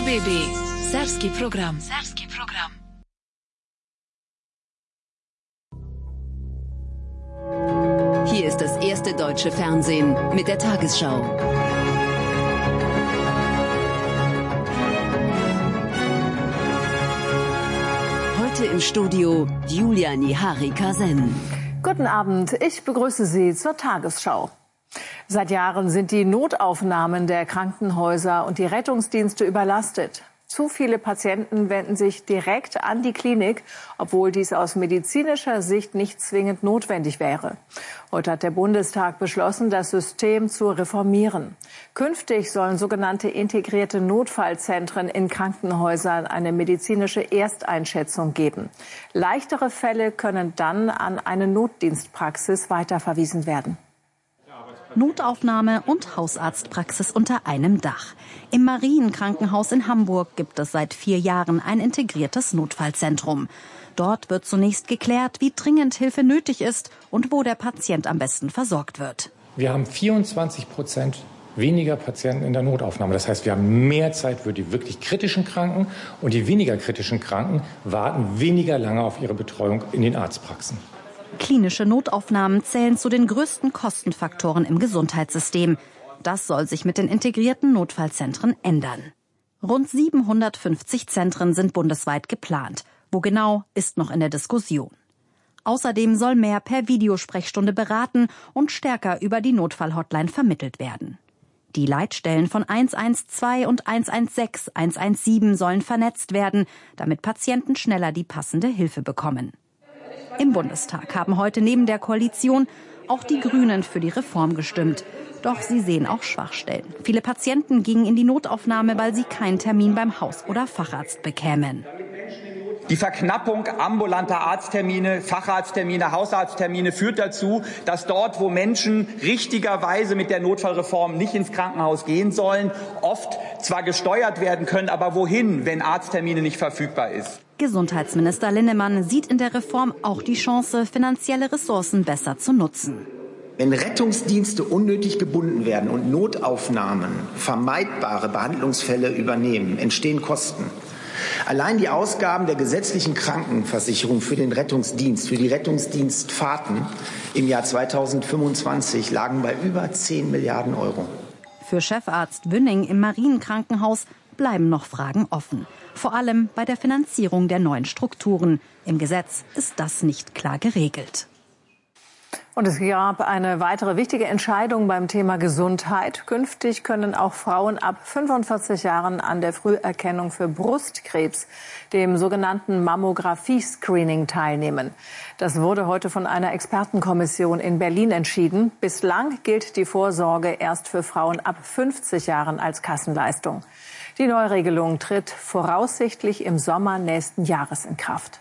RBB Serbski program. Hier ist das erste deutsche Fernsehen mit der Tagesschau. Heute im Studio Julia Nihari-Kasen. Guten Abend, ich begrüße Sie zur Tagesschau. Seit Jahren sind die Notaufnahmen der Krankenhäuser und die Rettungsdienste überlastet. Zu viele Patienten wenden sich direkt an die Klinik, obwohl dies aus medizinischer Sicht nicht zwingend notwendig wäre. Heute hat der Bundestag beschlossen, das System zu reformieren. Künftig sollen sogenannte integrierte Notfallzentren in Krankenhäusern eine medizinische Ersteinschätzung geben. Leichtere Fälle können dann an eine Notdienstpraxis weiterverwiesen werden. Notaufnahme und Hausarztpraxis unter einem Dach. Im Marienkrankenhaus in Hamburg gibt es seit 4 Jahren ein integriertes Notfallzentrum. Dort wird zunächst geklärt, wie dringend Hilfe nötig ist und wo der Patient am besten versorgt wird. Wir haben 24% weniger Patienten in der Notaufnahme. Das heißt, wir haben mehr Zeit für die wirklich kritischen Kranken und die weniger kritischen Kranken warten weniger lange auf ihre Betreuung in den Arztpraxen. Klinische Notaufnahmen zählen zu den größten Kostenfaktoren im Gesundheitssystem. Das soll sich mit den integrierten Notfallzentren ändern. Rund 750 Zentren sind bundesweit geplant. Wo genau, ist noch in der Diskussion. Außerdem soll mehr per Videosprechstunde beraten und stärker über die Notfallhotline vermittelt werden. Die Leitstellen von 112 und 116, 117 sollen vernetzt werden, damit Patienten schneller die passende Hilfe bekommen. Im Bundestag haben heute neben der Koalition auch die Grünen für die Reform gestimmt. Doch sie sehen auch Schwachstellen. Viele Patienten gingen in die Notaufnahme, weil sie keinen Termin beim Haus- oder Facharzt bekämen. Die Verknappung ambulanter Arzttermine, Facharzttermine, Hausarzttermine führt dazu, dass dort, wo Menschen richtigerweise mit der Notfallreform nicht ins Krankenhaus gehen sollen, oft zwar gesteuert werden können, aber wohin, wenn Arzttermine nicht verfügbar ist? Gesundheitsminister Linnemann sieht in der Reform auch die Chance, finanzielle Ressourcen besser zu nutzen. Wenn Rettungsdienste unnötig gebunden werden und Notaufnahmen vermeidbare Behandlungsfälle übernehmen, entstehen Kosten. Allein die Ausgaben der gesetzlichen Krankenversicherung für den Rettungsdienst, für die Rettungsdienstfahrten im Jahr 2025 lagen bei über 10 Milliarden Euro. Für Chefarzt Wünning im Marienkrankenhaus bleiben noch Fragen offen. Vor allem bei der Finanzierung der neuen Strukturen. Im Gesetz ist das nicht klar geregelt. Und es gab eine weitere wichtige Entscheidung beim Thema Gesundheit. Künftig können auch Frauen ab 45 Jahren an der Früherkennung für Brustkrebs, dem sogenannten Mammographie-Screening, teilnehmen. Das wurde heute von einer Expertenkommission in Berlin entschieden. Bislang gilt die Vorsorge erst für Frauen ab 50 Jahren als Kassenleistung. Die Neuregelung tritt voraussichtlich im Sommer nächsten Jahres in Kraft.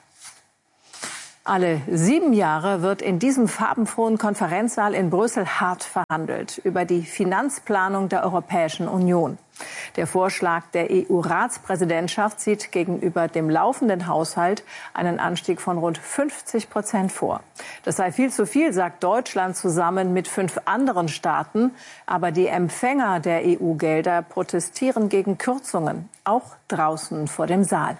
Alle 7 Jahre wird in diesem farbenfrohen Konferenzsaal in Brüssel hart verhandelt über die Finanzplanung der Europäischen Union. Der Vorschlag der EU-Ratspräsidentschaft sieht gegenüber dem laufenden Haushalt einen Anstieg von rund 50% vor. Das sei viel zu viel, sagt Deutschland zusammen mit 5 anderen Staaten. Aber die Empfänger der EU-Gelder protestieren gegen Kürzungen, auch draußen vor dem Saal.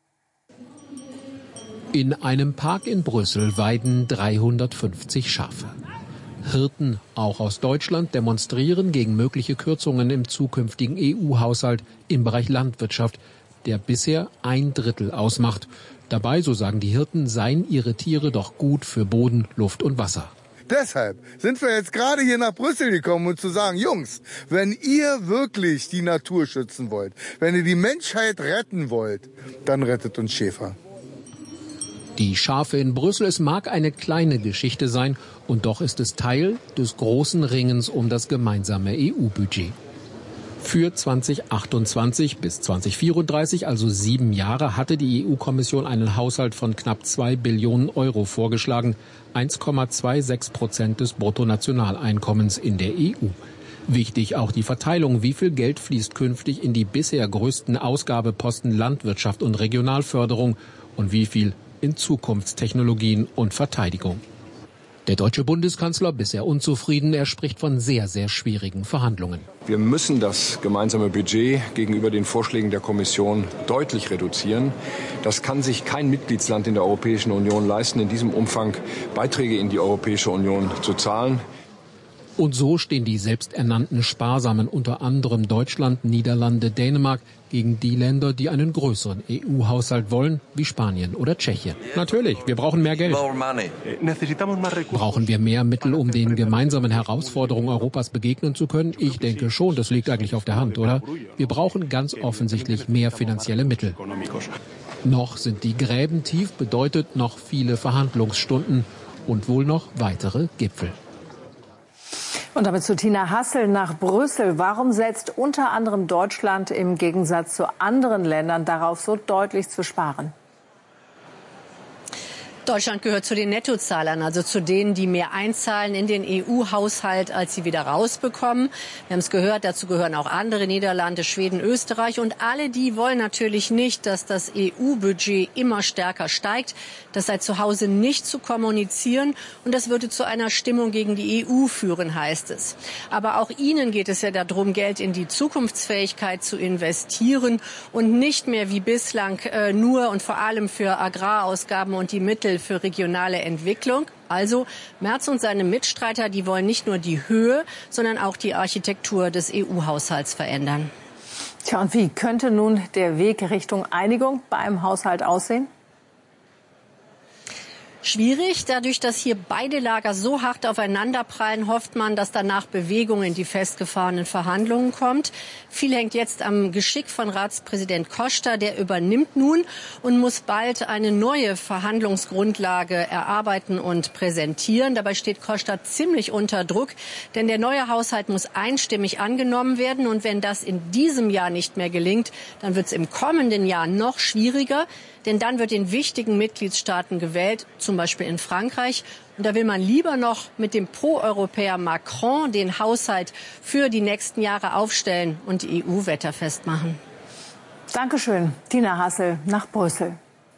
In einem Park in Brüssel weiden 350 Schafe. Hirten, auch aus Deutschland, demonstrieren gegen mögliche Kürzungen im zukünftigen EU-Haushalt im Bereich Landwirtschaft, der bisher 1/3 ausmacht. Dabei, so sagen die Hirten, seien ihre Tiere doch gut für Boden, Luft und Wasser. Deshalb sind wir jetzt gerade hier nach Brüssel gekommen, um zu sagen, Jungs, wenn ihr wirklich die Natur schützen wollt, wenn ihr die Menschheit retten wollt, dann rettet uns Schäfer. Die Schafe in Brüssel, es mag eine kleine Geschichte sein, und doch ist es Teil des großen Ringens um das gemeinsame EU-Budget. Für 2028 bis 2034, also 7 Jahre, hatte die EU-Kommission einen Haushalt von knapp 2 Billionen Euro vorgeschlagen, 1,26% des Bruttonationaleinkommens in der EU. Wichtig auch die Verteilung, wie viel Geld fließt künftig in die bisher größten Ausgabeposten Landwirtschaft und Regionalförderung und wie viel in Zukunftstechnologien und Verteidigung. Der deutsche Bundeskanzler bisher unzufrieden. Er spricht von sehr, sehr schwierigen Verhandlungen. Wir müssen das gemeinsame Budget gegenüber den Vorschlägen der Kommission deutlich reduzieren. Das kann sich kein Mitgliedsland in der Europäischen Union leisten, in diesem Umfang Beiträge in die Europäische Union zu zahlen. Und so stehen die selbsternannten Sparsamen, unter anderem Deutschland, Niederlande, Dänemark, gegen die Länder, die einen größeren EU-Haushalt wollen, wie Spanien oder Tschechien. Natürlich, wir brauchen mehr Geld. Brauchen wir mehr Mittel, um den gemeinsamen Herausforderungen Europas begegnen zu können? Ich denke schon, das liegt eigentlich auf der Hand, oder? Wir brauchen ganz offensichtlich mehr finanzielle Mittel. Noch sind die Gräben tief, bedeutet noch viele Verhandlungsstunden und wohl noch weitere Gipfel. Und damit zu Tina Hassel nach Brüssel. Warum setzt unter anderem Deutschland im Gegensatz zu anderen Ländern darauf, so deutlich zu sparen? Deutschland gehört zu den Nettozahlern, also zu denen, die mehr einzahlen in den EU-Haushalt, als sie wieder rausbekommen. Wir haben es gehört, dazu gehören auch andere, Niederlande, Schweden, Österreich. Und alle die wollen natürlich nicht, dass das EU-Budget immer stärker steigt. Das sei zu Hause nicht zu kommunizieren. Und das würde zu einer Stimmung gegen die EU führen, heißt es. Aber auch ihnen geht es ja darum, Geld in die Zukunftsfähigkeit zu investieren und nicht mehr wie bislang nur und vor allem für Agrarausgaben und die Mittel für regionale Entwicklung. Also Merz und seine Mitstreiter, die wollen nicht nur die Höhe, sondern auch die Architektur des EU-Haushalts verändern. Tja, und wie könnte nun der Weg Richtung Einigung beim Haushalt aussehen? Schwierig. Dadurch, dass hier beide Lager so hart aufeinanderprallen, hofft man, dass danach Bewegung in die festgefahrenen Verhandlungen kommt. Viel hängt jetzt am Geschick von Ratspräsident Costa. Der übernimmt nun und muss bald eine neue Verhandlungsgrundlage erarbeiten und präsentieren. Dabei steht Costa ziemlich unter Druck, denn der neue Haushalt muss einstimmig angenommen werden. Und wenn das in diesem Jahr nicht mehr gelingt, dann wird es im kommenden Jahr noch schwieriger. Denn dann wird in wichtigen Mitgliedstaaten gewählt, zum Beispiel in Frankreich. Und da will man lieber noch mit dem Pro-Europäer Macron den Haushalt für die nächsten Jahre aufstellen und die EU wetterfest machen. Dankeschön, Tina Hassel nach Brüssel.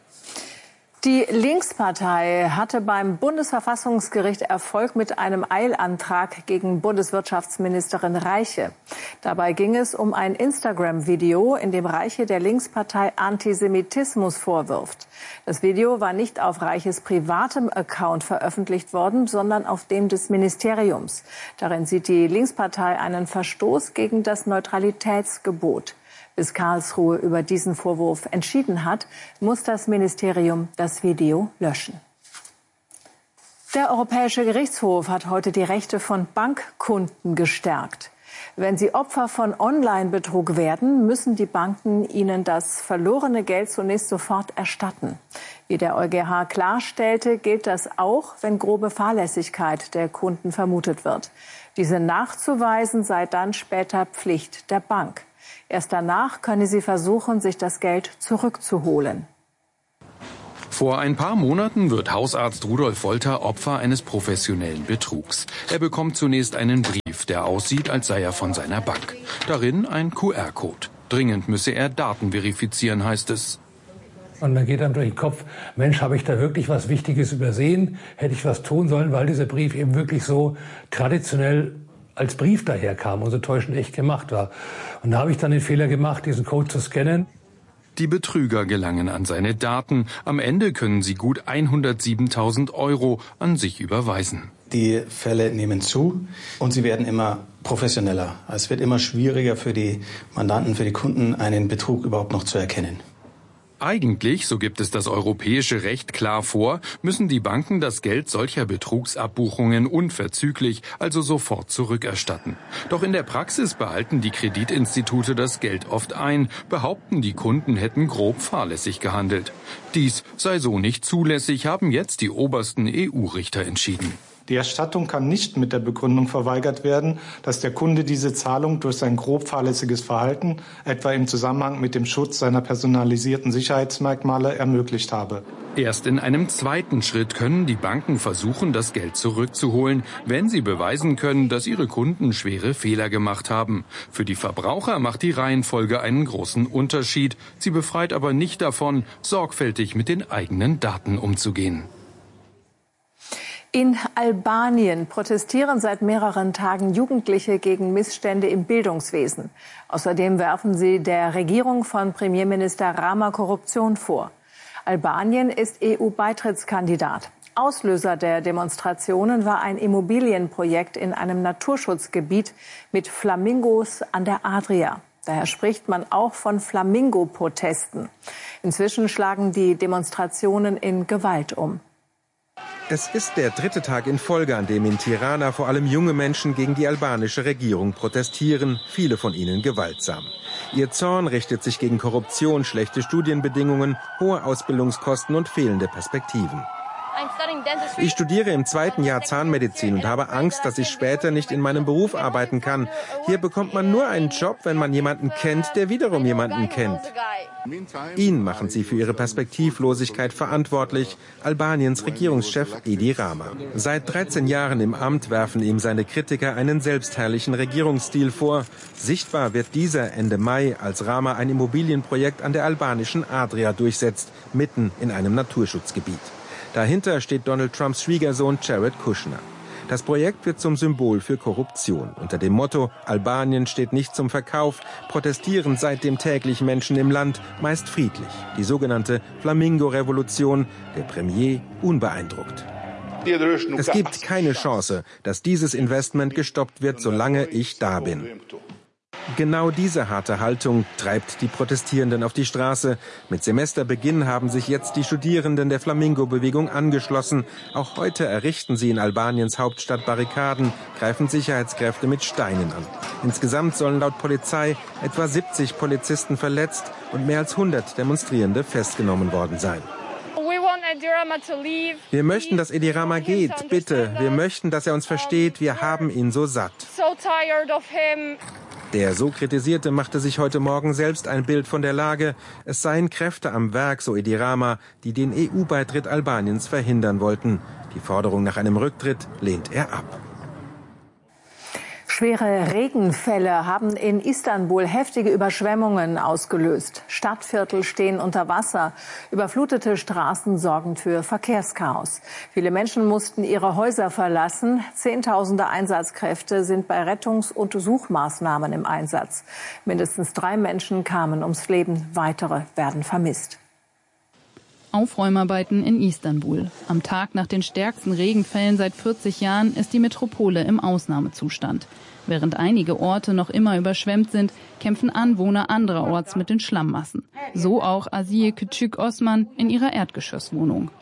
Die Linkspartei hatte beim Bundesverfassungsgericht Erfolg mit einem Eilantrag gegen Bundeswirtschaftsministerin Reiche. Dabei ging es um ein Instagram-Video, in dem Reiche der Linkspartei Antisemitismus vorwirft. Das Video war nicht auf Reiches privatem Account veröffentlicht worden, sondern auf dem des Ministeriums. Darin sieht die Linkspartei einen Verstoß gegen das Neutralitätsgebot. Bis Karlsruhe über diesen Vorwurf entschieden hat, muss das Ministerium das Video löschen. Der Europäische Gerichtshof hat heute die Rechte von Bankkunden gestärkt. Wenn sie Opfer von Online-Betrug werden, müssen die Banken ihnen das verlorene Geld zunächst sofort erstatten. Wie der EuGH klarstellte, gilt das auch, wenn grobe Fahrlässigkeit der Kunden vermutet wird. Diese nachzuweisen sei dann später Pflicht der Bank. Erst danach könne sie versuchen, sich das Geld zurückzuholen. Vor ein paar Monaten wird Hausarzt Rudolf Wolter Opfer eines professionellen Betrugs. Er bekommt zunächst einen Brief, der aussieht, als sei er von seiner Bank. Darin ein QR-Code. Dringend müsse er Daten verifizieren, heißt es. Und dann geht einem durch den Kopf, Mensch, habe ich da wirklich was Wichtiges übersehen? Hätte ich was tun sollen, weil dieser Brief eben wirklich so traditionell als Brief daherkam und so täuschend echt gemacht war. Und da habe ich dann den Fehler gemacht, diesen Code zu scannen. Die Betrüger gelangen an seine Daten. Am Ende können sie gut 107.000 € an sich überweisen. Die Fälle nehmen zu und sie werden immer professioneller. Es wird immer schwieriger für die Mandanten, für die Kunden, einen Betrug überhaupt noch zu erkennen. Eigentlich, so gibt es das europäische Recht klar vor, müssen die Banken das Geld solcher Betrugsabbuchungen unverzüglich, also sofort zurückerstatten. Doch in der Praxis behalten die Kreditinstitute das Geld oft ein, behaupten, die Kunden hätten grob fahrlässig gehandelt. Dies sei so nicht zulässig, haben jetzt die obersten EU-Richter entschieden. Die Erstattung kann nicht mit der Begründung verweigert werden, dass der Kunde diese Zahlung durch sein grob fahrlässiges Verhalten, etwa im Zusammenhang mit dem Schutz seiner personalisierten Sicherheitsmerkmale, ermöglicht habe. Erst in einem zweiten Schritt können die Banken versuchen, das Geld zurückzuholen, wenn sie beweisen können, dass ihre Kunden schwere Fehler gemacht haben. Für die Verbraucher macht die Reihenfolge einen großen Unterschied. Sie befreit aber nicht davon, sorgfältig mit den eigenen Daten umzugehen. In Albanien protestieren seit mehreren Tagen Jugendliche gegen Missstände im Bildungswesen. Außerdem werfen sie der Regierung von Premierminister Rama Korruption vor. Albanien ist EU-Beitrittskandidat. Auslöser der Demonstrationen war ein Immobilienprojekt in einem Naturschutzgebiet mit Flamingos an der Adria. Daher spricht man auch von Flamingo-Protesten. Inzwischen schlagen die Demonstrationen in Gewalt um. Es ist der 3. Tag in Folge, an dem in Tirana vor allem junge Menschen gegen die albanische Regierung protestieren, viele von ihnen gewaltsam. Ihr Zorn richtet sich gegen Korruption, schlechte Studienbedingungen, hohe Ausbildungskosten und fehlende Perspektiven. Ich studiere im 2. Jahr Zahnmedizin und habe Angst, dass ich später nicht in meinem Beruf arbeiten kann. Hier bekommt man nur einen Job, wenn man jemanden kennt, der wiederum jemanden kennt. Ihn machen sie für ihre Perspektivlosigkeit verantwortlich, Albaniens Regierungschef Edi Rama. Seit 13 Jahren im Amt werfen ihm seine Kritiker einen selbstherrlichen Regierungsstil vor. Sichtbar wird dieser Ende Mai, als Rama ein Immobilienprojekt an der albanischen Adria durchsetzt, mitten in einem Naturschutzgebiet. Dahinter steht Donald Trumps Schwiegersohn Jared Kushner. Das Projekt wird zum Symbol für Korruption. Unter dem Motto „Albanien steht nicht zum Verkauf“ protestieren seitdem täglich Menschen im Land, meist friedlich. Die sogenannte Flamingo-Revolution, der Premier unbeeindruckt. Es gibt keine Chance, dass dieses Investment gestoppt wird, solange ich da bin. Genau diese harte Haltung treibt die Protestierenden auf die Straße. Mit Semesterbeginn haben sich jetzt die Studierenden der Flamingo-Bewegung angeschlossen. Auch heute errichten sie in Albaniens Hauptstadt Barrikaden, greifen Sicherheitskräfte mit Steinen an. Insgesamt sollen laut Polizei etwa 70 Polizisten verletzt und mehr als 100 Demonstrierende festgenommen worden sein. Wir möchten, dass Edi Rama geht, bitte. Wir möchten, dass er uns versteht. Wir haben ihn so satt. Der so Kritisierte machte sich heute Morgen selbst ein Bild von der Lage. Es seien Kräfte am Werk, so Edi Rama, die den EU-Beitritt Albaniens verhindern wollten. Die Forderung nach einem Rücktritt lehnt er ab. Schwere Regenfälle haben in Istanbul heftige Überschwemmungen ausgelöst. Stadtviertel stehen unter Wasser. Überflutete Straßen sorgen für Verkehrschaos. Viele Menschen mussten ihre Häuser verlassen. Zehntausende Einsatzkräfte sind bei Rettungs- und Suchmaßnahmen im Einsatz. Mindestens 3 Menschen kamen ums Leben. Weitere werden vermisst. Aufräumarbeiten in Istanbul. Am Tag nach den stärksten Regenfällen seit 40 Jahren ist die Metropole im Ausnahmezustand. Während einige Orte noch immer überschwemmt sind, kämpfen Anwohner andererorts mit den Schlammmassen. So auch Asiye Küçük Osman in ihrer Erdgeschosswohnung.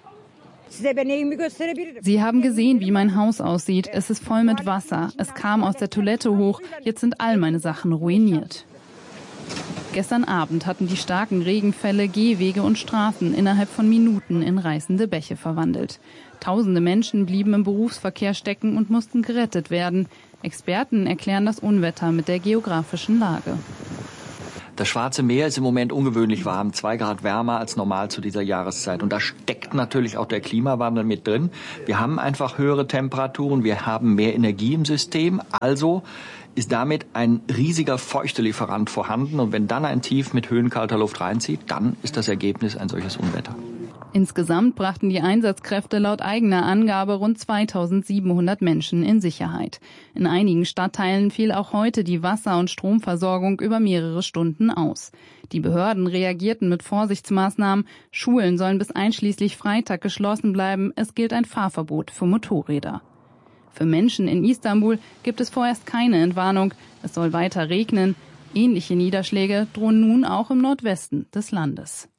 Sie haben gesehen, wie mein Haus aussieht. Es ist voll mit Wasser. Es kam aus der Toilette hoch. Jetzt sind all meine Sachen ruiniert. Gestern Abend hatten die starken Regenfälle Gehwege und Straßen innerhalb von Minuten in reißende Bäche verwandelt. Tausende Menschen blieben im Berufsverkehr stecken und mussten gerettet werden. Experten erklären das Unwetter mit der geografischen Lage. Das Schwarze Meer ist im Moment ungewöhnlich warm, 2 Grad wärmer als normal zu dieser Jahreszeit. Und da steckt natürlich auch der Klimawandel mit drin. Wir haben einfach höhere Temperaturen, wir haben mehr Energie im System. Also ist damit ein riesiger Feuchtelieferant vorhanden. Und wenn dann ein Tief mit höhenkalter Luft reinzieht, dann ist das Ergebnis ein solches Unwetter. Insgesamt brachten die Einsatzkräfte laut eigener Angabe rund 2700 Menschen in Sicherheit. In einigen Stadtteilen fiel auch heute die Wasser- und Stromversorgung über mehrere Stunden aus. Die Behörden reagierten mit Vorsichtsmaßnahmen. Schulen sollen bis einschließlich Freitag geschlossen bleiben. Es gilt ein Fahrverbot für Motorräder. Für Menschen in Istanbul gibt es vorerst keine Entwarnung. Es soll weiter regnen. Ähnliche Niederschläge drohen nun auch im Nordwesten des Landes.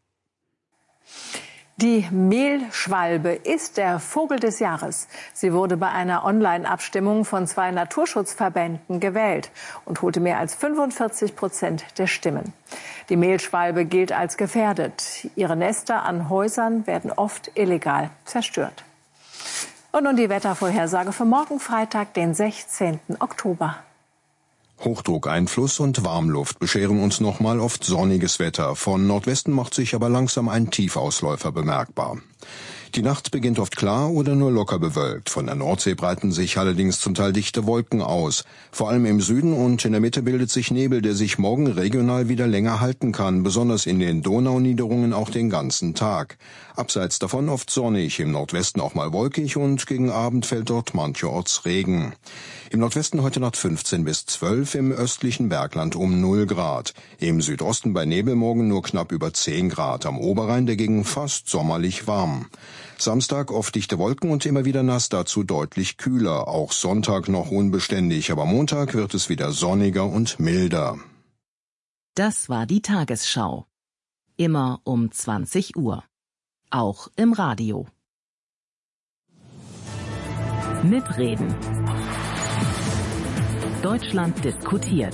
Die Mehlschwalbe ist der Vogel des Jahres. Sie wurde bei einer Online-Abstimmung von 2 Naturschutzverbänden gewählt und holte mehr als 45% der Stimmen. Die Mehlschwalbe gilt als gefährdet. Ihre Nester an Häusern werden oft illegal zerstört. Und nun die Wettervorhersage für morgen Freitag, den 16. Oktober. Hochdruckeinfluss und Warmluft bescheren uns nochmal oft sonniges Wetter. Von Nordwesten macht sich aber langsam ein Tiefausläufer bemerkbar. Die Nacht beginnt oft klar oder nur locker bewölkt. Von der Nordsee breiten sich allerdings zum Teil dichte Wolken aus. Vor allem im Süden und in der Mitte bildet sich Nebel, der sich morgen regional wieder länger halten kann, besonders in den Donauniederungen auch den ganzen Tag. Abseits davon oft sonnig, im Nordwesten auch mal wolkig und gegen Abend fällt dort mancherorts Regen. Im Nordwesten heute Nacht 15 bis 12, im östlichen Bergland um 0 Grad. Im Südosten bei Nebel morgen nur knapp über 10 Grad, am Oberrhein dagegen fast sommerlich warm. Samstag oft dichte Wolken und immer wieder nass, dazu deutlich kühler. Auch Sonntag noch unbeständig, aber Montag wird es wieder sonniger und milder. Das war die Tagesschau. Immer um 20 Uhr. Auch im Radio. Mitreden. Deutschland diskutiert.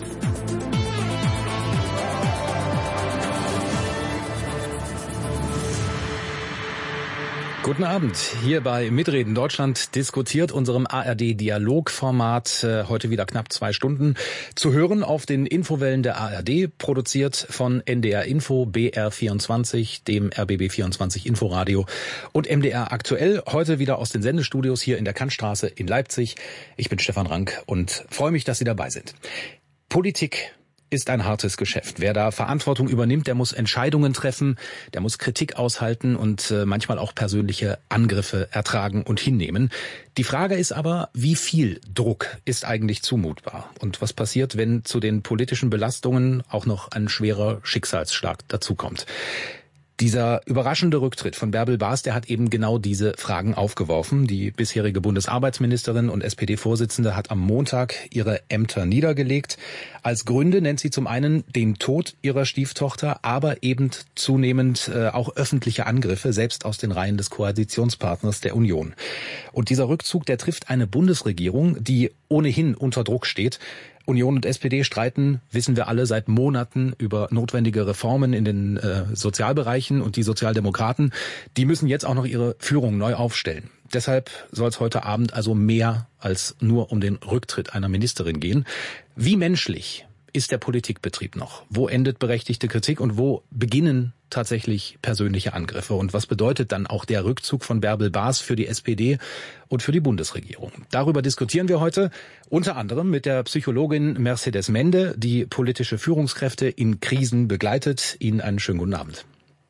Guten Abend, hier bei Mitreden Deutschland diskutiert, unserem ARD-Dialogformat, heute wieder knapp 2 Stunden, zu hören auf den Infowellen der ARD, produziert von NDR Info, BR24, dem RBB24 Inforadio und MDR aktuell, heute wieder aus den Sendestudios hier in der Kantstraße in Leipzig. Ich bin Stefan Rank und freue mich, dass Sie dabei sind. Politik ist ein hartes Geschäft. Wer da Verantwortung übernimmt, der muss Entscheidungen treffen, der muss Kritik aushalten und manchmal auch persönliche Angriffe ertragen und hinnehmen. Die Frage ist aber, wie viel Druck ist eigentlich zumutbar? Und was passiert, wenn zu den politischen Belastungen auch noch ein schwerer Schicksalsschlag dazukommt? Dieser überraschende Rücktritt von Bärbel Baas, der hat eben genau diese Fragen aufgeworfen. Die bisherige Bundesarbeitsministerin und SPD-Vorsitzende hat am Montag ihre Ämter niedergelegt. Als Gründe nennt sie zum einen den Tod ihrer Stieftochter, aber eben zunehmend auch öffentliche Angriffe, selbst aus den Reihen des Koalitionspartners der Union. Und dieser Rückzug, der trifft eine Bundesregierung, die ohnehin unter Druck steht. Union und SPD streiten, wissen wir alle, seit Monaten über notwendige Reformen in den Sozialbereichen und die Sozialdemokraten, die müssen jetzt auch noch ihre Führung neu aufstellen. Deshalb soll es heute Abend also mehr als nur um den Rücktritt einer Ministerin gehen. Wie menschlich ist der Politikbetrieb noch? Wo endet berechtigte Kritik und wo beginnen tatsächlich persönliche Angriffe? Und was bedeutet dann auch der Rückzug von Bärbel Baas für die SPD und für die Bundesregierung? Darüber diskutieren wir heute unter anderem mit der Psychologin Mercedes Mende, die politische Führungskräfte in Krisen begleitet. Ihnen einen schönen guten Abend.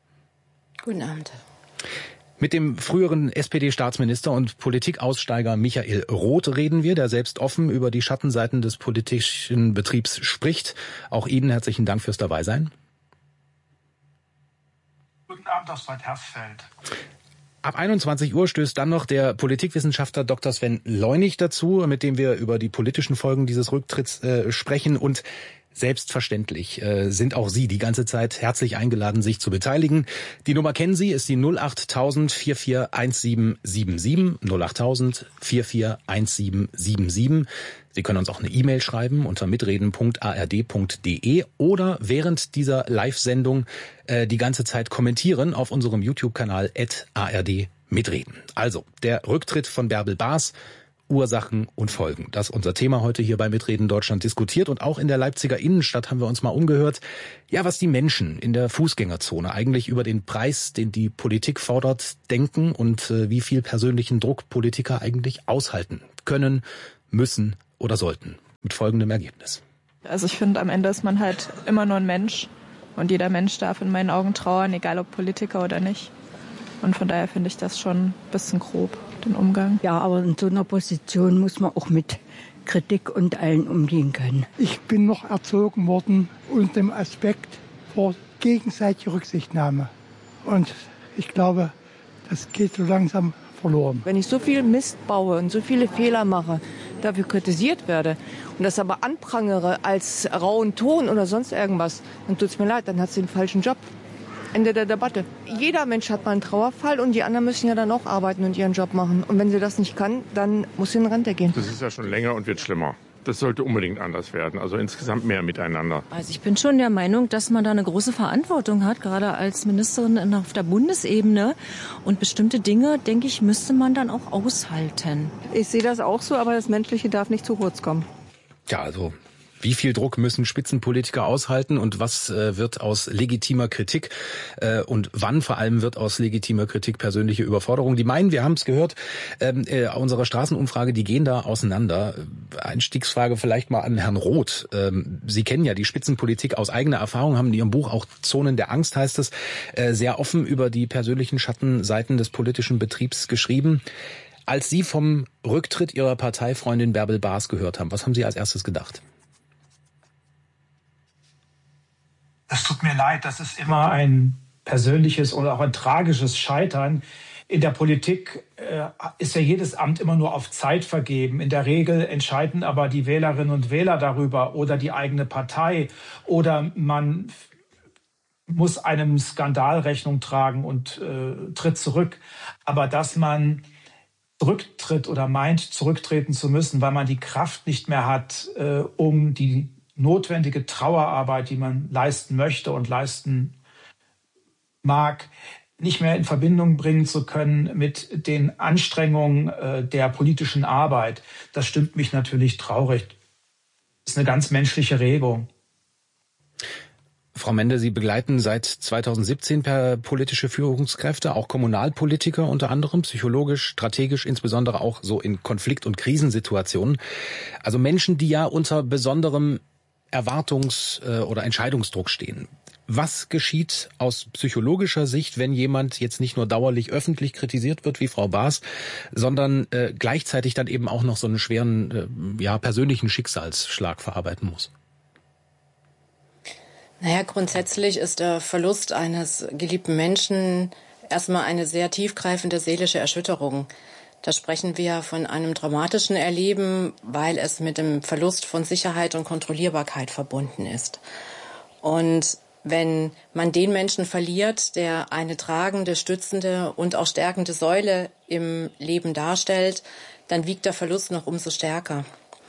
Guten Abend. Mit dem früheren SPD-Staatsminister und Politikaussteiger Michael Roth reden wir, der selbst offen über die Schattenseiten des politischen Betriebs spricht. Auch Ihnen herzlichen Dank fürs Dabeisein. Guten Abend aus Bad Hersfeld. Ab 21 Uhr stößt dann noch der Politikwissenschaftler Dr. Sven Leunig dazu, mit dem wir über die politischen Folgen dieses Rücktritts sprechen. Und selbstverständlich sind auch Sie die ganze Zeit herzlich eingeladen, sich zu beteiligen. Die Nummer kennen Sie, ist die 08000 441777, 08000 441777. Sie können uns auch eine E-Mail schreiben unter mitreden.ard.de oder während dieser Live-Sendung die ganze Zeit kommentieren auf unserem YouTube-Kanal @ARD-Mitreden. Also, der Rücktritt von Bärbel Baas, Ursachen und Folgen. Das ist unser Thema heute hier bei Mitreden Deutschland diskutiert. Und auch in der Leipziger Innenstadt haben wir uns mal umgehört, ja, was die Menschen in der Fußgängerzone eigentlich über den Preis, den die Politik fordert, denken und wie viel persönlichen Druck Politiker eigentlich aushalten können, müssen oder sollten. Mit folgendem Ergebnis. Also ich finde, am Ende ist man halt immer nur ein Mensch. Und jeder Mensch darf in meinen Augen trauern, egal ob Politiker oder nicht. Und von daher finde ich das schon ein bisschen grob, den Umgang. Ja, aber in so einer Position muss man auch mit Kritik und allen umgehen können. Ich bin noch erzogen worden unter dem Aspekt vor gegenseitiger Rücksichtnahme. Und ich glaube, das geht so langsam verloren. Wenn ich so viel Mist baue und so viele Fehler mache, dafür kritisiert werde und das aber anprangere als rauen Ton oder sonst irgendwas, dann tut es mir leid, dann hat sie den falschen Job. Ende der Debatte. Jeder Mensch hat mal einen Trauerfall und die anderen müssen ja dann auch arbeiten und ihren Job machen. Und wenn sie das nicht kann, dann muss sie in Rente gehen. Das ist ja schon länger und wird schlimmer. Das sollte unbedingt anders werden, also insgesamt mehr miteinander. Also ich bin schon der Meinung, dass man da eine große Verantwortung hat, gerade als Ministerin auf der Bundesebene. Und bestimmte Dinge, denke ich, müsste man dann auch aushalten. Ich sehe das auch so, aber das Menschliche darf nicht zu kurz kommen. Ja, also Wie viel Druck müssen Spitzenpolitiker aushalten und was wird aus legitimer Kritik und wann vor allem wird aus legitimer Kritik persönliche Überforderung? Die meinen, wir haben es gehört, unsere Straßenumfrage, die gehen da auseinander. Einstiegsfrage vielleicht mal an Herrn Roth. Sie kennen ja die Spitzenpolitik aus eigener Erfahrung, haben in Ihrem Buch auch Zonen der Angst, heißt es, sehr offen über die persönlichen Schattenseiten des politischen Betriebs geschrieben. Als Sie vom Rücktritt Ihrer Parteifreundin Bärbel Baas gehört haben, was haben Sie als erstes gedacht? Es tut mir leid, das ist immer ein persönliches oder auch ein tragisches Scheitern. In der Politik ist ja jedes Amt immer nur auf Zeit vergeben. In der Regel entscheiden aber die Wählerinnen und Wähler darüber oder die eigene Partei. Oder man muss einem Skandal Rechnung tragen und tritt zurück. Aber dass man zurücktritt oder meint, zurücktreten zu müssen, weil man die Kraft nicht mehr hat, um die notwendige Trauerarbeit, die man leisten möchte und leisten mag, nicht mehr in Verbindung bringen zu können mit den Anstrengungen der politischen Arbeit. Das stimmt mich natürlich traurig. Das ist eine ganz menschliche Regung. Frau Mende, Sie begleiten seit 2017 politische Führungskräfte, auch Kommunalpolitiker unter anderem, psychologisch, strategisch, insbesondere auch so in Konflikt- und Krisensituationen. Also Menschen, die ja unter besonderem Erwartungs- oder Entscheidungsdruck stehen. Was geschieht aus psychologischer Sicht, wenn jemand jetzt nicht nur dauerlich öffentlich kritisiert wird wie Frau Baas, sondern gleichzeitig dann eben auch noch so einen schweren, persönlichen Schicksalsschlag verarbeiten muss? Naja, grundsätzlich ist der Verlust eines geliebten Menschen erstmal eine sehr tiefgreifende seelische Erschütterung. Da sprechen wir von einem dramatischen Erleben, weil es mit dem Verlust von Sicherheit und Kontrollierbarkeit verbunden ist. Und wenn man den Menschen verliert, der eine tragende, stützende und auch stärkende Säule im Leben darstellt, dann wiegt der Verlust noch umso stärker.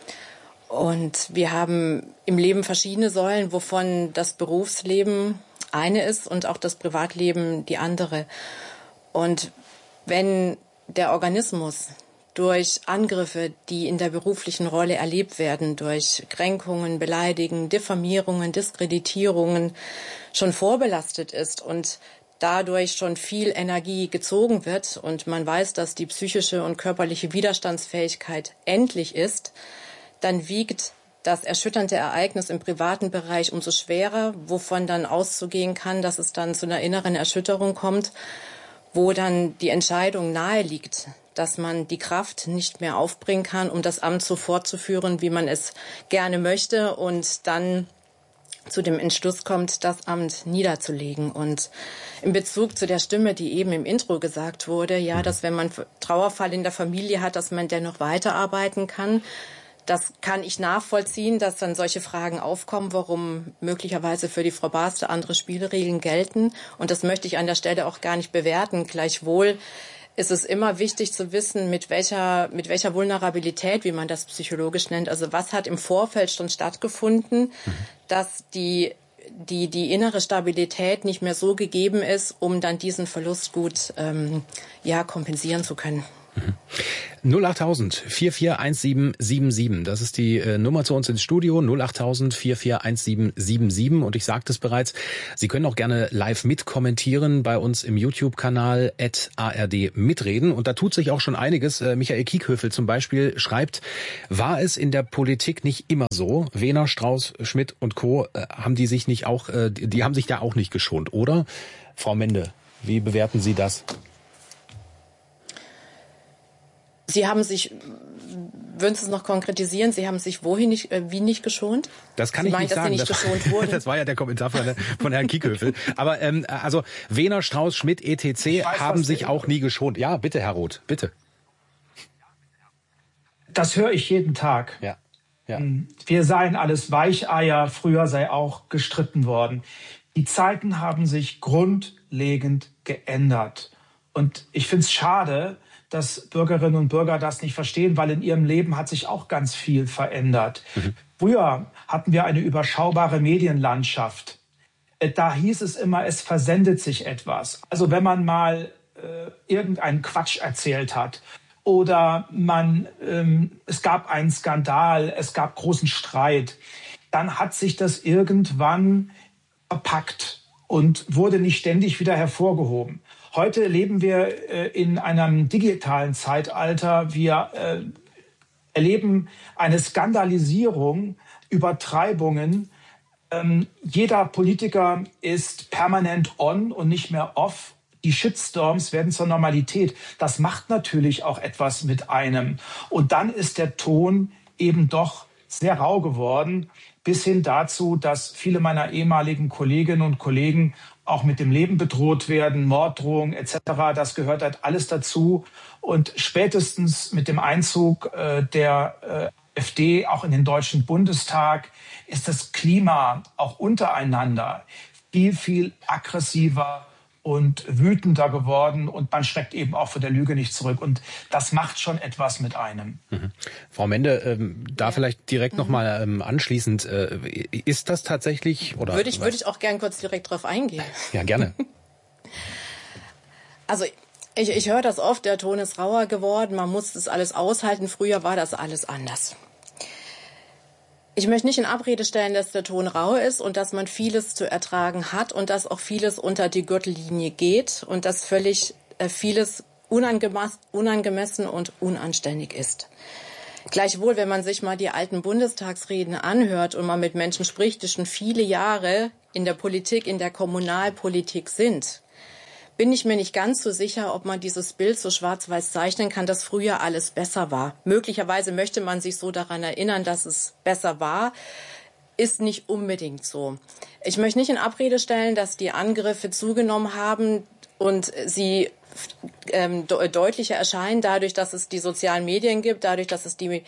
Und wir haben im Leben verschiedene Säulen, wovon das Berufsleben eine ist und auch das Privatleben die andere. Und wenn der Organismus durch Angriffe, die in der beruflichen Rolle erlebt werden, durch Kränkungen, Beleidigungen, Diffamierungen, Diskreditierungen schon vorbelastet ist und dadurch schon viel Energie gezogen wird und man weiß, dass die psychische und körperliche Widerstandsfähigkeit endlich ist, dann wiegt das erschütternde Ereignis im privaten Bereich umso schwerer, wovon dann auszugehen kann, dass es dann zu einer inneren Erschütterung kommt, wo dann die Entscheidung nahe liegt, dass man die Kraft nicht mehr aufbringen kann, um das Amt so fortzuführen, wie man es gerne möchte und dann zu dem Entschluss kommt, das Amt niederzulegen. Und in Bezug zu der Stimme, die eben im Intro gesagt wurde, ja, dass wenn man Trauerfall in der Familie hat, dass man dennoch weiterarbeiten kann. Das kann ich nachvollziehen, dass dann solche Fragen aufkommen, warum möglicherweise für die Frau Baas andere Spielregeln gelten. Und das möchte ich an der Stelle auch gar nicht bewerten. Gleichwohl ist es immer wichtig zu wissen, mit welcher Vulnerabilität, wie man das psychologisch nennt, also was hat im Vorfeld schon stattgefunden, dass die innere Stabilität nicht mehr so gegeben ist, um dann diesen Verlust gut kompensieren zu können. 08000 441777, das ist die Nummer zu uns ins Studio, 08000 441777 und ich sagte es bereits, Sie können auch gerne live mitkommentieren bei uns im YouTube-Kanal @ARD mitreden und da tut sich auch schon einiges. Michael Kiekhöfel zum Beispiel schreibt, war es in der Politik nicht immer so? Wehner, Strauß, Schmidt und Co. haben die sich da auch nicht geschont, oder? Frau Mende, wie bewerten Sie das? Sie haben sich, würden Sie es noch konkretisieren, Sie haben sich wie nicht geschont? Das kann ich nicht sagen. Das war ja der Kommentar von Herrn Kiekhöfel. Aber also Wehner, Strauß, Schmidt, etc. haben sich auch nie geschont. Ja, bitte, Herr Roth, bitte. Das höre ich jeden Tag. Ja. Wir seien alles Weicheier, früher sei auch gestritten worden. Die Zeiten haben sich grundlegend geändert. Und ich finde es schade, dass Bürgerinnen und Bürger das nicht verstehen, weil in ihrem Leben hat sich auch ganz viel verändert. Früher hatten wir eine überschaubare Medienlandschaft. Da hieß es immer, es versendet sich etwas. Also wenn man mal irgendeinen Quatsch erzählt hat oder es gab einen Skandal, es gab großen Streit, dann hat sich das irgendwann verpackt und wurde nicht ständig wieder hervorgehoben. Heute leben wir in einem digitalen Zeitalter. Wir erleben eine Skandalisierung, Übertreibungen. Jeder Politiker ist permanent on und nicht mehr off. Die Shitstorms werden zur Normalität. Das macht natürlich auch etwas mit einem. Und dann ist der Ton eben doch sehr rau geworden, bis hin dazu, dass viele meiner ehemaligen Kolleginnen und Kollegen auch mit dem Leben bedroht werden, Morddrohungen etc. Das gehört halt alles dazu. Und spätestens mit dem Einzug der AfD auch in den Deutschen Bundestag ist das Klima auch untereinander viel, viel aggressiver und wütender geworden und man schreckt eben auch vor der Lüge nicht zurück. Und das macht schon etwas mit einem. Frau Mende, da vielleicht direkt noch mal anschließend, ist das tatsächlich? Oder würde ich auch gern kurz direkt drauf eingehen. Ja, gerne. Also ich höre das oft, der Ton ist rauer geworden, man muss das alles aushalten. Früher war das alles anders. Ich möchte nicht in Abrede stellen, dass der Ton rau ist und dass man vieles zu ertragen hat und dass auch vieles unter die Gürtellinie geht und dass völlig vieles unangemessen und unanständig ist. Gleichwohl, wenn man sich mal die alten Bundestagsreden anhört und mal mit Menschen spricht, die schon viele Jahre in der Politik, in der Kommunalpolitik sind, bin ich mir nicht ganz so sicher, ob man dieses Bild so schwarz-weiß zeichnen kann, dass früher alles besser war. Möglicherweise möchte man sich so daran erinnern, dass es besser war. Ist nicht unbedingt so. Ich möchte nicht in Abrede stellen, dass die Angriffe zugenommen haben und sie deutlicher erscheinen, dadurch, dass es die sozialen Medien gibt, dadurch, dass es die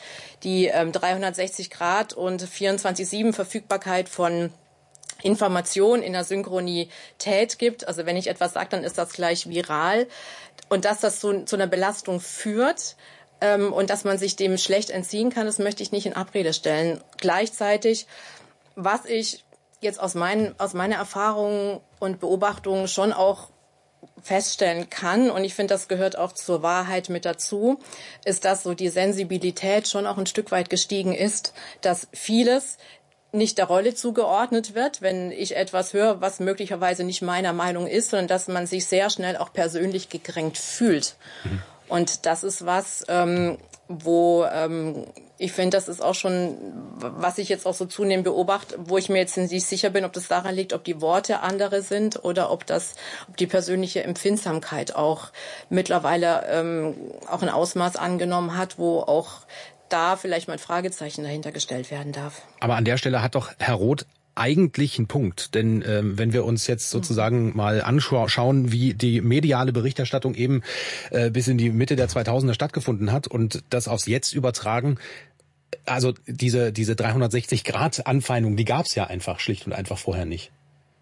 360 Grad und 24/7 Verfügbarkeit von Information in der Synchronität gibt. Also wenn ich etwas sage, dann ist das gleich viral. Und dass das zu einer Belastung führt und dass man sich dem schlecht entziehen kann, das möchte ich nicht in Abrede stellen. Gleichzeitig, was ich jetzt aus meiner Erfahrung und Beobachtung schon auch feststellen kann, und ich finde, das gehört auch zur Wahrheit mit dazu, ist, dass so die Sensibilität schon auch ein Stück weit gestiegen ist, dass vieles nicht der Rolle zugeordnet wird, wenn ich etwas höre, was möglicherweise nicht meiner Meinung ist, sondern dass man sich sehr schnell auch persönlich gekränkt fühlt. Und das ist was, wo ich finde, das ist auch schon, was ich jetzt auch so zunehmend beobachte, wo ich mir jetzt nicht sicher bin, ob das daran liegt, ob die Worte andere sind oder ob die persönliche Empfindsamkeit auch mittlerweile auch ein Ausmaß angenommen hat, wo auch da vielleicht mal ein Fragezeichen dahinter gestellt werden darf. Aber an der Stelle hat doch Herr Roth eigentlich einen Punkt. Denn wenn wir uns jetzt sozusagen mal anschauen, wie die mediale Berichterstattung eben bis in die Mitte der 2000er stattgefunden hat und das aufs Jetzt übertragen, also diese 360-Grad-Anfeindung, die gab es ja einfach schlicht und einfach vorher nicht.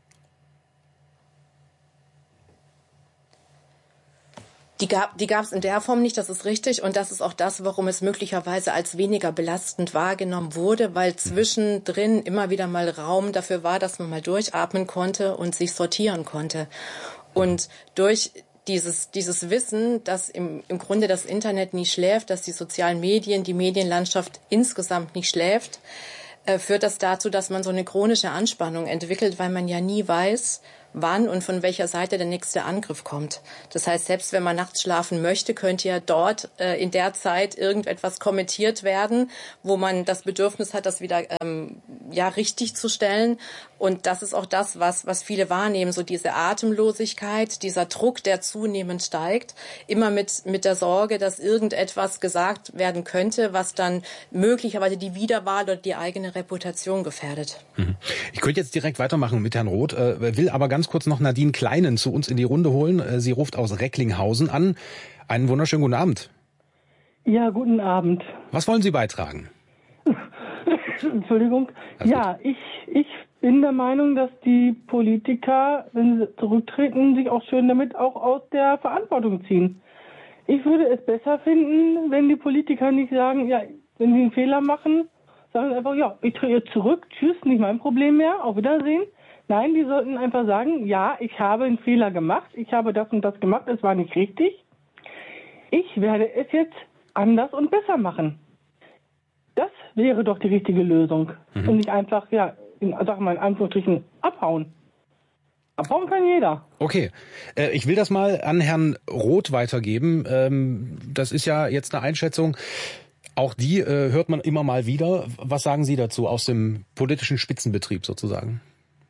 Die gab es in der Form nicht, das ist richtig. Und das ist auch das, warum es möglicherweise als weniger belastend wahrgenommen wurde, weil zwischendrin immer wieder mal Raum dafür war, dass man mal durchatmen konnte und sich sortieren konnte. Und durch dieses Wissen, dass im Grunde das Internet nie schläft, dass die sozialen Medien, die Medienlandschaft insgesamt nicht schläft, führt das dazu, dass man so eine chronische Anspannung entwickelt, weil man ja nie weiß, wann und von welcher Seite der nächste Angriff kommt. Das heißt, selbst wenn man nachts schlafen möchte, könnte ja dort in der Zeit irgendetwas kommentiert werden, wo man das Bedürfnis hat, das wieder richtig zu stellen. Und das ist auch das, was viele wahrnehmen, so diese Atemlosigkeit, dieser Druck, der zunehmend steigt, immer mit der Sorge, dass irgendetwas gesagt werden könnte, was dann möglicherweise die Wiederwahl oder die eigene Reputation gefährdet. Ich könnte jetzt direkt weitermachen mit Herrn Roth, will aber ganz kurz noch Nadine Kleinen zu uns in die Runde holen. Sie ruft aus Recklinghausen an. Einen wunderschönen guten Abend. Ja, guten Abend. Was wollen Sie beitragen? Entschuldigung. Ja, ich bin der Meinung, dass die Politiker, wenn sie zurücktreten, sich auch schön damit auch aus der Verantwortung ziehen. Ich würde es besser finden, wenn die Politiker nicht sagen, ja, wenn sie einen Fehler machen, sagen sie einfach, ja, ich trete zurück, tschüss, nicht mein Problem mehr, auf Wiedersehen. Nein, die sollten einfach sagen, ja, ich habe einen Fehler gemacht, ich habe das und das gemacht, es war nicht richtig. Ich werde es jetzt anders und besser machen. Das wäre doch die richtige Lösung. Und nicht einfach, in Anführungsstrichen, abhauen. Abhauen kann jeder. Okay, ich will das mal an Herrn Roth weitergeben. Das ist ja jetzt eine Einschätzung, auch die hört man immer mal wieder. Was sagen Sie dazu aus dem politischen Spitzenbetrieb sozusagen?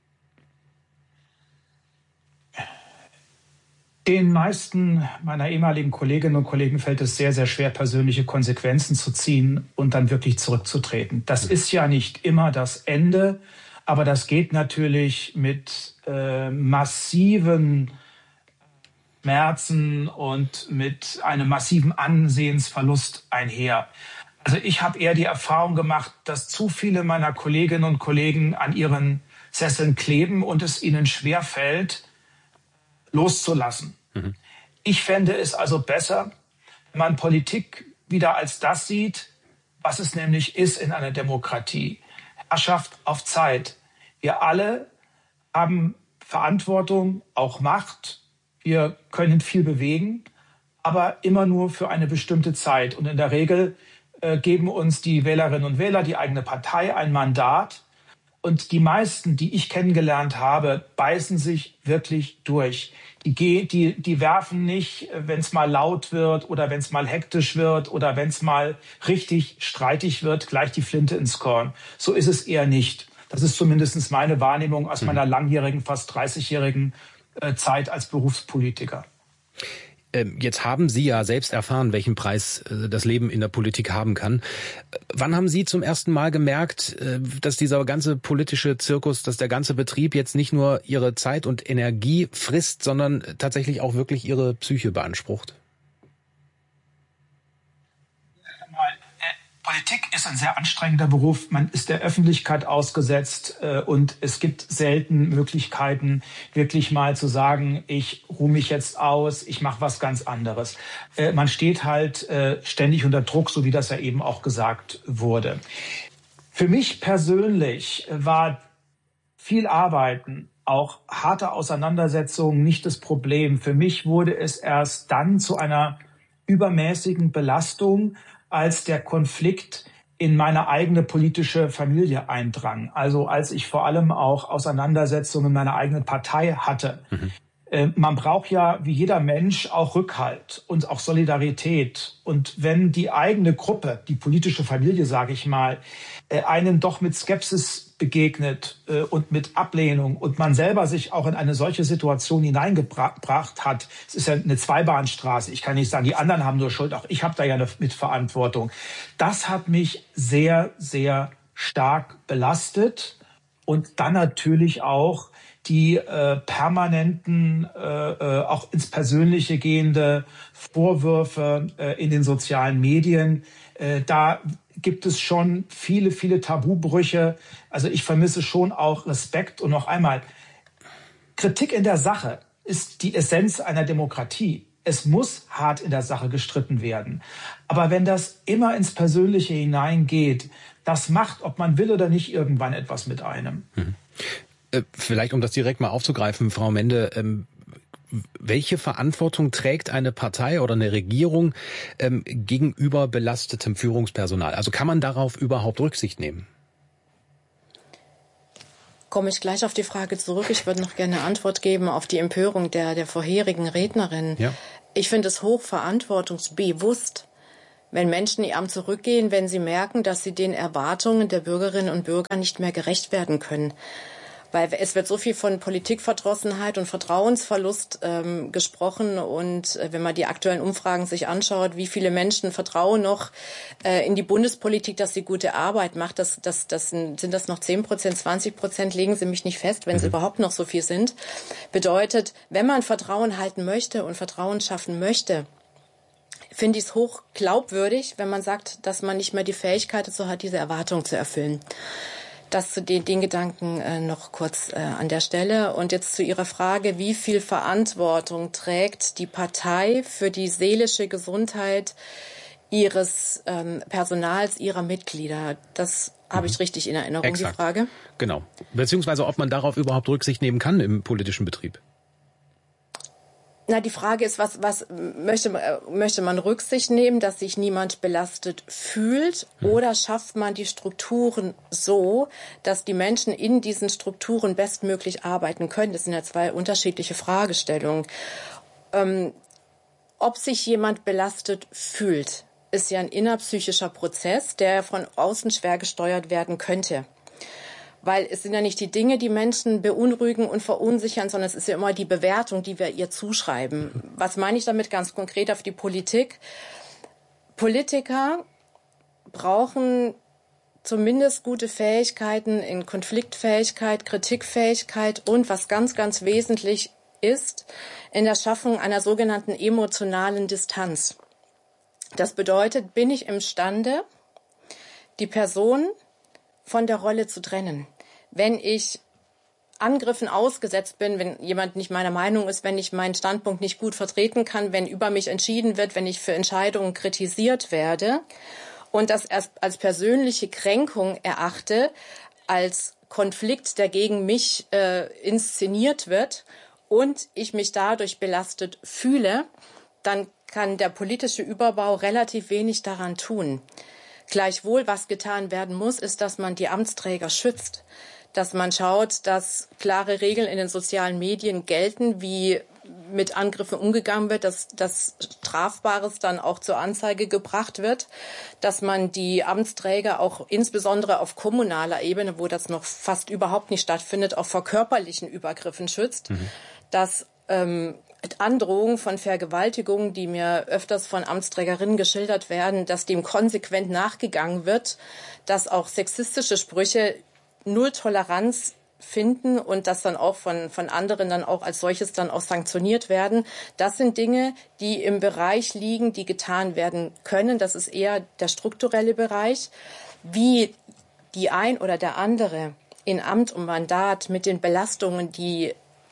Den meisten meiner ehemaligen Kolleginnen und Kollegen fällt es sehr, sehr schwer, persönliche Konsequenzen zu ziehen und dann wirklich zurückzutreten. Das ist ja nicht immer das Ende, aber das geht natürlich mit massiven Schmerzen und mit einem massiven Ansehensverlust einher. Also ich habe eher die Erfahrung gemacht, dass zu viele meiner Kolleginnen und Kollegen an ihren Sesseln kleben und es ihnen schwerfällt, loszulassen. Ich fände es also besser, wenn man Politik wieder als das sieht, was es nämlich ist in einer Demokratie. Herrschaft auf Zeit. Wir alle haben Verantwortung, auch Macht. Wir können viel bewegen, aber immer nur für eine bestimmte Zeit. Und in der Regel geben uns die Wählerinnen und Wähler, die eigene Partei, ein Mandat. Und die meisten, die ich kennengelernt habe, beißen sich wirklich durch. Die werfen nicht, wenn es mal laut wird oder wenn es mal hektisch wird oder wenn es mal richtig streitig wird, gleich die Flinte ins Korn. So ist es eher nicht. Das ist zumindest meine Wahrnehmung aus meiner langjährigen, fast 30-jährigen Zeit als Berufspolitiker. Jetzt haben Sie ja selbst erfahren, welchen Preis das Leben in der Politik haben kann. Wann haben Sie zum ersten Mal gemerkt, dass dieser ganze politische Zirkus, dass der ganze Betrieb jetzt nicht nur Ihre Zeit und Energie frisst, sondern tatsächlich auch wirklich Ihre Psyche beansprucht? Politik ist ein sehr anstrengender Beruf. Man ist der Öffentlichkeit ausgesetzt und es gibt selten Möglichkeiten, wirklich mal zu sagen, ich ruhe mich jetzt aus, ich mache was ganz anderes. Man steht halt ständig unter Druck, so wie das ja eben auch gesagt wurde. Für mich persönlich war viel Arbeiten, auch harte Auseinandersetzungen nicht das Problem. Für mich wurde es erst dann zu einer übermäßigen Belastung, als der Konflikt in meine eigene politische Familie eindrang. Also als ich vor allem auch Auseinandersetzungen in meiner eigenen Partei hatte. Man braucht ja wie jeder Mensch auch Rückhalt und auch Solidarität. Und wenn die eigene Gruppe, die politische Familie, sage ich mal, einen doch mit Skepsis begegnet und mit Ablehnung und man selber sich auch in eine solche Situation hineingebracht hat, es ist ja eine Zweibahnstraße, ich kann nicht sagen, die anderen haben nur Schuld, auch ich habe da ja eine Mitverantwortung. Das hat mich sehr, sehr stark belastet und dann natürlich auch die permanenten, auch ins Persönliche gehende Vorwürfe in den sozialen Medien. Da gibt es schon viele, viele Tabubrüche. Also ich vermisse schon auch Respekt. Und noch einmal, Kritik in der Sache ist die Essenz einer Demokratie. Es muss hart in der Sache gestritten werden. Aber wenn das immer ins Persönliche hineingeht, das macht, ob man will oder nicht, irgendwann etwas mit einem. Vielleicht, um das direkt mal aufzugreifen, Frau Mende, welche Verantwortung trägt eine Partei oder eine Regierung gegenüber belastetem Führungspersonal? Also kann man darauf überhaupt Rücksicht nehmen? Komme ich gleich auf die Frage zurück. Ich würde noch gerne eine Antwort geben auf die Empörung der vorherigen Rednerin. Ja. Ich finde es hochverantwortungsbewusst, wenn Menschen ihr Amt zurückgehen, wenn sie merken, dass sie den Erwartungen der Bürgerinnen und Bürger nicht mehr gerecht werden können. Weil es wird so viel von Politikverdrossenheit und Vertrauensverlust gesprochen. Und wenn man die aktuellen Umfragen sich anschaut, wie viele Menschen vertrauen noch in die Bundespolitik, dass sie gute Arbeit macht, sind das noch 10%, 20%, legen Sie mich nicht fest, wenn es überhaupt noch so viel sind. Bedeutet, wenn man Vertrauen halten möchte und Vertrauen schaffen möchte, finde ich es hoch glaubwürdig, wenn man sagt, dass man nicht mehr die Fähigkeit dazu hat, diese Erwartung zu erfüllen. Das zu den Gedanken noch kurz an der Stelle. Und jetzt zu Ihrer Frage, wie viel Verantwortung trägt die Partei für die seelische Gesundheit ihres Personals, ihrer Mitglieder? Das habe ich richtig in Erinnerung, Exakt. Die Frage. Genau. Beziehungsweise, ob man darauf überhaupt Rücksicht nehmen kann im politischen Betrieb. Na, die Frage ist, was möchte man Rücksicht nehmen, dass sich niemand belastet fühlt, oder schafft man die Strukturen so, dass die Menschen in diesen Strukturen bestmöglich arbeiten können? Das sind ja zwei unterschiedliche Fragestellungen. Ob sich jemand belastet fühlt, ist ja ein innerpsychischer Prozess, der von außen schwer gesteuert werden könnte. Weil es sind ja nicht die Dinge, die Menschen beunruhigen und verunsichern, sondern es ist ja immer die Bewertung, die wir ihr zuschreiben. Was meine ich damit ganz konkret auf die Politik? Politiker brauchen zumindest gute Fähigkeiten in Konfliktfähigkeit, Kritikfähigkeit und, was ganz, ganz wesentlich ist, in der Schaffung einer sogenannten emotionalen Distanz. Das bedeutet, bin ich imstande, die Person von der Rolle zu trennen. Wenn ich Angriffen ausgesetzt bin, wenn jemand nicht meiner Meinung ist, wenn ich meinen Standpunkt nicht gut vertreten kann, wenn über mich entschieden wird, wenn ich für Entscheidungen kritisiert werde und das erst als persönliche Kränkung erachte, als Konflikt, der gegen mich inszeniert wird und ich mich dadurch belastet fühle, dann kann der politische Überbau relativ wenig daran tun. Gleichwohl, was getan werden muss, ist, dass man die Amtsträger schützt, dass man schaut, dass klare Regeln in den sozialen Medien gelten, wie mit Angriffen umgegangen wird, dass Strafbares dann auch zur Anzeige gebracht wird, dass man die Amtsträger auch insbesondere auf kommunaler Ebene, wo das noch fast überhaupt nicht stattfindet, auch vor körperlichen Übergriffen schützt, dass Androhungen von Vergewaltigungen, die mir öfters von Amtsträgerinnen geschildert werden, dass dem konsequent nachgegangen wird, dass auch sexistische Sprüche null Toleranz finden und das dann auch von anderen dann auch als solches dann auch sanktioniert werden. Das sind Dinge, die im Bereich liegen, die getan werden können. Das ist eher der strukturelle Bereich. Wie die ein oder der andere in Amt und Mandat mit den Belastungen, die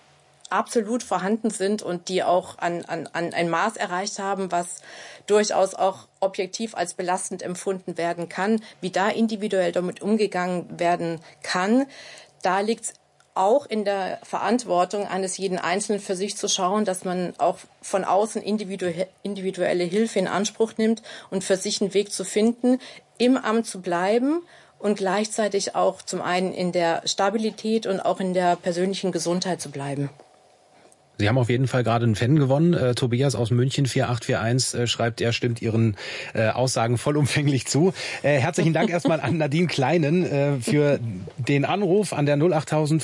absolut vorhanden sind und die auch an ein Maß erreicht haben, was durchaus auch objektiv als belastend empfunden werden kann, wie da individuell damit umgegangen werden kann. Da liegt es auch in der Verantwortung eines jeden Einzelnen für sich zu schauen, dass man auch von außen individuelle Hilfe in Anspruch nimmt und für sich einen Weg zu finden, im Amt zu bleiben und gleichzeitig auch zum einen in der Stabilität und auch in der persönlichen Gesundheit zu bleiben. Sie haben auf jeden Fall gerade einen Fan gewonnen. Tobias aus München 4841 schreibt, er stimmt Ihren Aussagen vollumfänglich zu. Herzlichen Dank erstmal an Nadine Kleinen für den Anruf an der 08000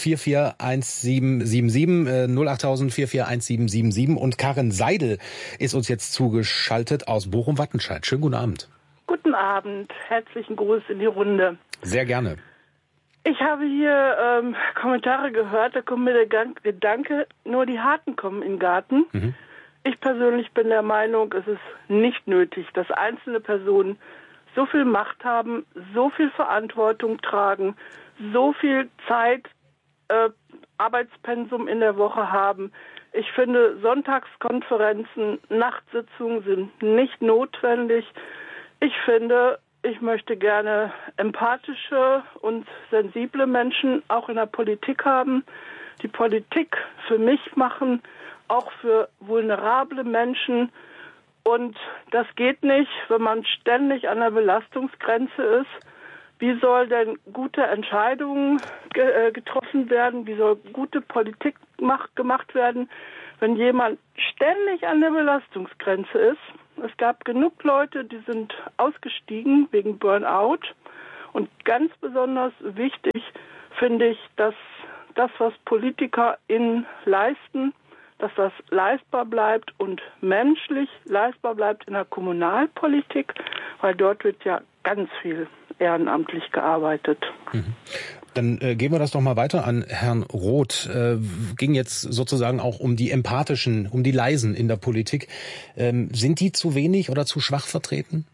441777 08000 441777 und Karin Seidel ist uns jetzt zugeschaltet aus Bochum-Wattenscheid. Schönen guten Abend. Guten Abend. Herzlichen Gruß in die Runde. Sehr gerne. Ich habe hier Kommentare gehört, da kommt mir der Gedanke, nur die Harten kommen in den Garten. Ich persönlich bin der Meinung, es ist nicht nötig, dass einzelne Personen so viel Macht haben, so viel Verantwortung tragen, so viel Zeit, Arbeitspensum in der Woche haben. Ich finde, Sonntagskonferenzen, Nachtsitzungen sind nicht notwendig. Ich finde, ich möchte gerne empathische und sensible Menschen auch in der Politik haben, die Politik für mich machen, auch für vulnerable Menschen. Und das geht nicht, wenn man ständig an der Belastungsgrenze ist. Wie soll denn gute Entscheidungen getroffen werden? Wie soll gute Politik gemacht werden, wenn jemand ständig an der Belastungsgrenze ist? Es gab genug Leute, die sind ausgestiegen wegen Burnout. Und ganz besonders wichtig finde ich, dass das, was PolitikerInnen leisten, dass das leistbar bleibt und menschlich leistbar bleibt in der Kommunalpolitik, weil dort wird ja ganz viel ehrenamtlich gearbeitet. Dann geben wir das doch mal weiter an Herrn Roth. Ging jetzt sozusagen auch um die Empathischen, um die Leisen in der Politik. Sind die zu wenig oder zu schwach vertreten?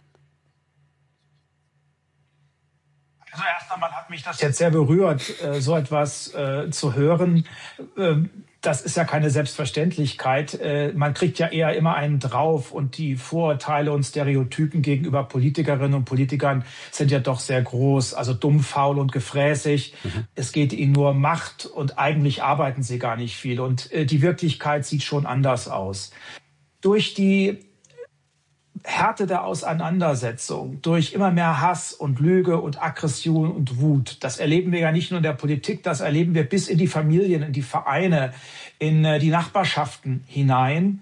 Also erst einmal hat mich das jetzt sehr berührt, so etwas zu hören. das ist ja keine Selbstverständlichkeit. Man kriegt ja eher immer einen drauf und die Vorurteile und Stereotypen gegenüber Politikerinnen und Politikern sind ja doch sehr groß. Also dumm, faul und gefräßig. Es geht ihnen nur um Macht und eigentlich arbeiten sie gar nicht viel. Und die Wirklichkeit sieht schon anders aus. Durch die Härte der Auseinandersetzung, durch immer mehr Hass und Lüge und Aggression und Wut. Das erleben wir ja nicht nur in der Politik, das erleben wir bis in die Familien, in die Vereine, in die Nachbarschaften hinein,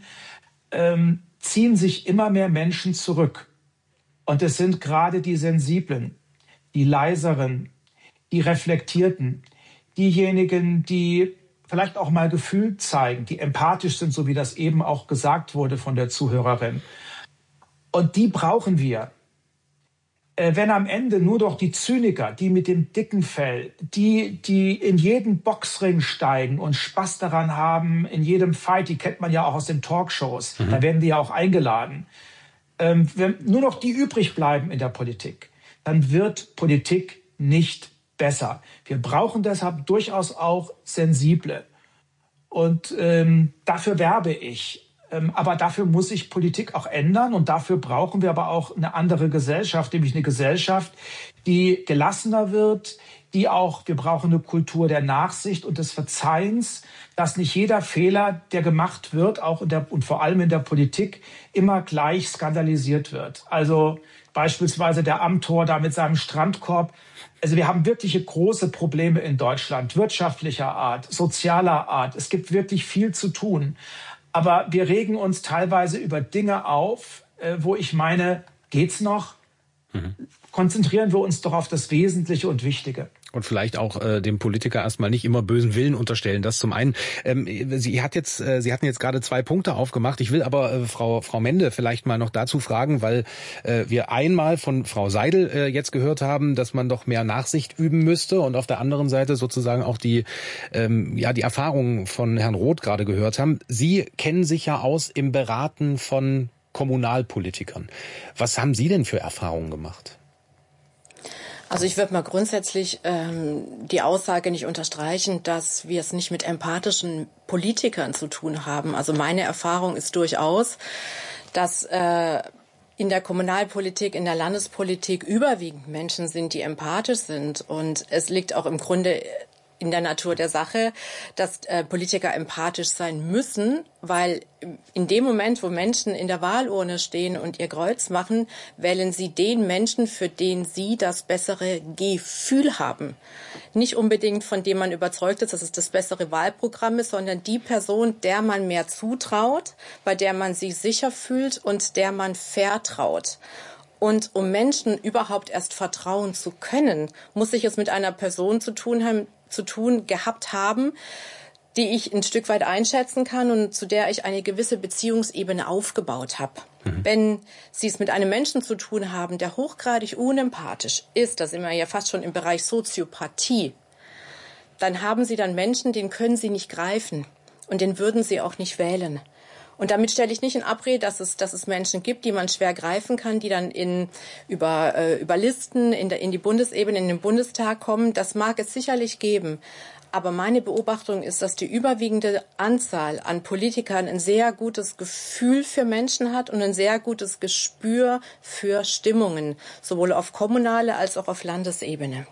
ziehen sich immer mehr Menschen zurück. Und es sind gerade die Sensiblen, die Leiseren, die Reflektierten, diejenigen, die vielleicht auch mal Gefühl zeigen, die empathisch sind, so wie das eben auch gesagt wurde von der Zuhörerin. Und die brauchen wir. Wenn am Ende nur noch die Zyniker, die mit dem dicken Fell, die in jeden Boxring steigen und Spaß daran haben, in jedem Fight, die kennt man ja auch aus den Talkshows, da werden die ja auch eingeladen. Wenn nur noch die übrig bleiben in der Politik, dann wird Politik nicht besser. Wir brauchen deshalb durchaus auch Sensible. Und dafür werbe ich. Aber dafür muss sich Politik auch ändern und dafür brauchen wir aber auch eine andere Gesellschaft, nämlich eine Gesellschaft, die gelassener wird, wir brauchen eine Kultur der Nachsicht und des Verzeihens, dass nicht jeder Fehler, der gemacht wird, auch und vor allem in der Politik, immer gleich skandalisiert wird. Also beispielsweise der Amthor da mit seinem Strandkorb. Also wir haben wirkliche große Probleme in Deutschland, wirtschaftlicher Art, sozialer Art. Es gibt wirklich viel zu tun. Aber wir regen uns teilweise über Dinge auf, wo ich meine, geht's noch? Konzentrieren wir uns doch auf das Wesentliche und Wichtige. Und vielleicht auch dem Politiker erstmal nicht immer bösen Willen unterstellen. Das zum einen. Sie hatten jetzt gerade 2 Punkte aufgemacht. Ich will aber Frau Mende vielleicht mal noch dazu fragen, weil wir einmal von Frau Seidel jetzt gehört haben, dass man doch mehr Nachsicht üben müsste und auf der anderen Seite sozusagen auch die Erfahrungen von Herrn Roth gerade gehört haben. Sie kennen sich ja aus im Beraten von Kommunalpolitikern. Was haben Sie denn für Erfahrungen gemacht? Also ich würde mal grundsätzlich die Aussage nicht unterstreichen, dass wir es nicht mit empathischen Politikern zu tun haben. Also meine Erfahrung ist durchaus, dass in der Kommunalpolitik, in der Landespolitik überwiegend Menschen sind, die empathisch sind. Und es liegt auch im Grunde in der Natur der Sache, dass Politiker empathisch sein müssen, weil in dem Moment, wo Menschen in der Wahlurne stehen und ihr Kreuz machen, wählen sie den Menschen, für den sie das bessere Gefühl haben. Nicht unbedingt, von dem man überzeugt ist, dass es das bessere Wahlprogramm ist, sondern die Person, der man mehr zutraut, bei der man sich sicher fühlt und der man vertraut. Und um Menschen überhaupt erst vertrauen zu können, muss ich es mit einer Person zu tun gehabt haben, die ich ein Stück weit einschätzen kann und zu der ich eine gewisse Beziehungsebene aufgebaut habe. Wenn Sie es mit einem Menschen zu tun haben, der hochgradig unempathisch ist, da sind wir ja fast schon im Bereich Soziopathie, dann haben Sie dann Menschen, den können Sie nicht greifen und den würden Sie auch nicht wählen. Und damit stelle ich nicht in Abrede, dass es Menschen gibt, die man schwer greifen kann, die dann über Listen in die Bundesebene, in den Bundestag kommen. Das mag es sicherlich geben. Aber meine Beobachtung ist, dass die überwiegende Anzahl an Politikern ein sehr gutes Gefühl für Menschen hat und ein sehr gutes Gespür für Stimmungen, sowohl auf kommunaler als auch auf Landesebene.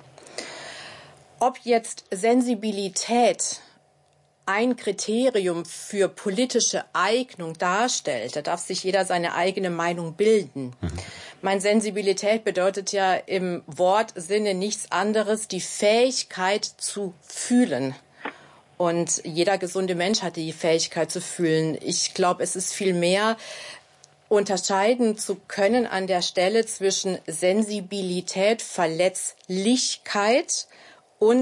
Ob jetzt Sensibilität ein Kriterium für politische Eignung darstellt, da darf sich jeder seine eigene Meinung bilden. Meine Sensibilität bedeutet ja im Wortsinne nichts anderes, die Fähigkeit zu fühlen. Und jeder gesunde Mensch hat die Fähigkeit zu fühlen. Ich glaube, es ist viel mehr unterscheiden zu können an der Stelle zwischen Sensibilität, Verletzlichkeit